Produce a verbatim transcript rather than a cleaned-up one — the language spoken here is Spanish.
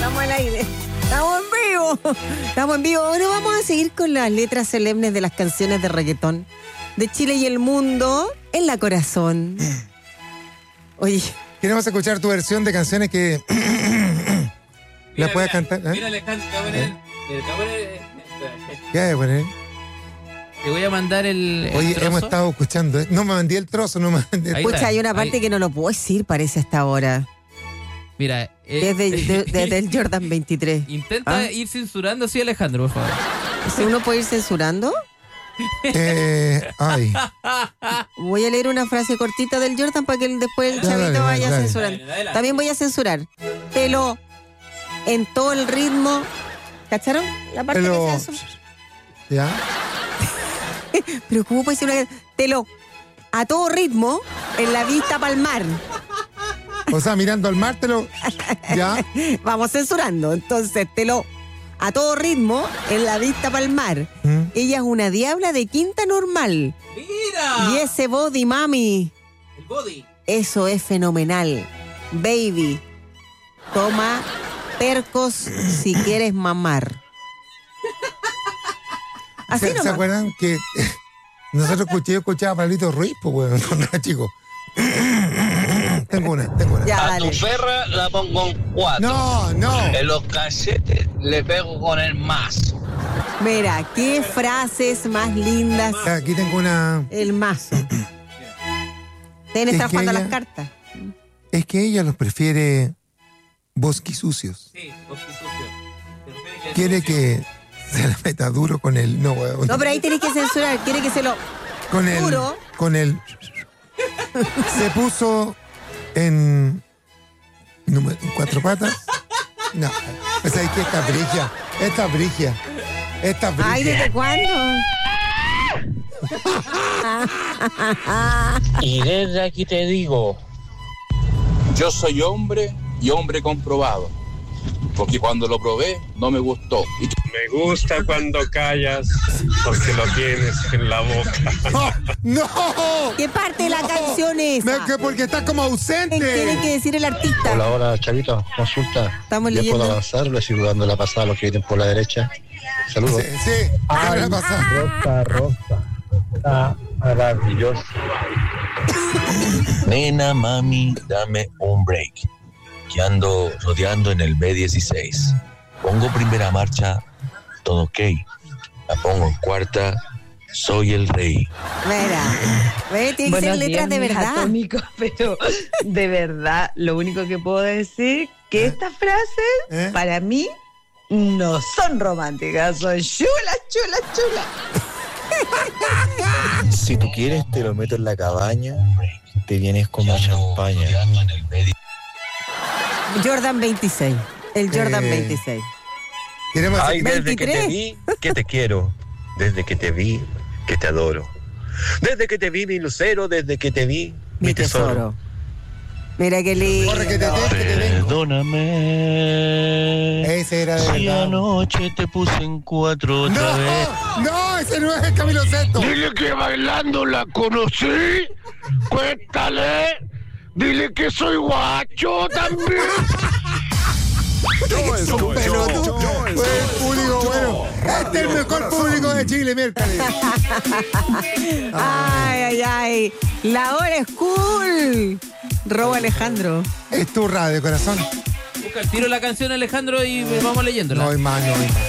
Estamos al aire. Estamos en vivo. Estamos en vivo. Ahora vamos a seguir con las letras solemnes de las canciones de reggaetón de Chile y el mundo en la corazón. Oye. Queremos escuchar tu versión de canciones que la puedas cantar. ¿Eh? Mira, Alejandro, te voy a poner. ¿Eh? Te voy a poner. ¿Qué hay a poner? Te voy a mandar el. el Oye, trozo. hemos estado escuchando. ¿eh? No me mandé el trozo, no me mandé el Ahí Pucha, está, hay una parte ahí. que no lo puedo decir, parece hasta ahora. Mira. Eh, Desde, de- desde el Jordan veintitrés. Intenta ¿Ah? ir censurando así, Alejandro, por favor. Si uno puede ir censurando, Eh, ay. voy a leer una frase cortita del Jordan para que el- después el Dale, chavito dale, vaya dale. censurando. Dale, adelante. También voy a censurar. Pelo en todo el ritmo. ¿Cacharon? La parte Pelo. que censura. ¿Ya? Pero ¿cómo puede ser una... Telo a todo ritmo en la vista palmar. O sea, mirando al mar, te lo... ¿Ya? Vamos censurando. Entonces, telo a todo ritmo en la vista palmar. ¿Mm? Ella es una diabla de quinta normal. ¡Mira! Y ese body, mami, El body. eso es fenomenal. Baby, toma percos si quieres mamar. Así ¿Se, ¿Se nomás. acuerdan que nosotros escuché, yo escuchaba a Pablito Ruiz, pues, bueno, cuando era chico? Tengo una, tengo una. Ya, A tu dale. perra la pongo en cuatro. No, no. En los cachetes le pego con el mazo. Mira, qué frases más lindas. Aquí tengo una. El mazo. Deben Es estar que jugando ella- las cartas. Es que ella los prefiere bosquisucios. Sí, bosque sucio. Te refieres que- Quiere que se la meta duro con el. No, weón. No, pero ahí tenés que censurar. Quiere que se lo... Con el. duro. Con el. Se puso en. número- en cuatro patas. No. Pues ahí que esta brigia. Esta brigia. Esta brigia. Ay, ¿desde cuándo? Y desde aquí te digo, yo soy hombre y hombre comprobado. Porque cuando lo probé, no me gustó. Y Me gusta cuando callas porque lo tienes en la boca. ¡No! ¡No! ¿Qué parte de la canción es Me- esa? que porque estás como ¿Qué tiene ausente. que decir el artista? Hola, hola, Chavito, consulta. Estamos ¿Ya leyendo. puedo avanzar? Le sigo dando la pasada a los que vienen por la derecha. Saludos. Sí, sí. ¿Qué me va a pasar? Rosa, Rosa. Está maravilloso. Nena, mami, dame un break. Que ando rodeando en el B dieciséis. Pongo primera marcha, todo ok. La pongo en cuarta, soy el rey. Mira, ve, tiene que ser letras de mis verdad. atómicos, pero de verdad, lo único que puedo decir que ¿Eh? estas frases ¿Eh? para mí no son románticas, son chulas, chulas, chulas. Si tú quieres, te lo meto en la cabaña. Te vienes como Que ando champaña. rodeando en el B dieciséis. Jordan veintiséis. El Jordan Eh, veintiséis. Queremos Ay, hacer- desde que te vi, que te quiero. Desde que te vi, que te adoro. Desde que te vi, mi lucero. Desde que te vi, mi, Mi tesoro. tesoro. Mira qué lindo. Corre que te den, que te den. Perdóname. Ese era de Si verdad. anoche te puse en cuatro otra vez. No, no, ese no es el Camilo Sesto. Dile que bailando la conocí. Cuéntale. Dile que soy guacho también. Son pelotudos. Fue el público bueno. Este es el mejor público de Chile, miércoles. Ay, ay, ay. La hora es cool. Robo Alejandro. Es tu radio, corazón. Busca el tiro la canción, Alejandro, y vamos leyéndola. No hay más, no hay más.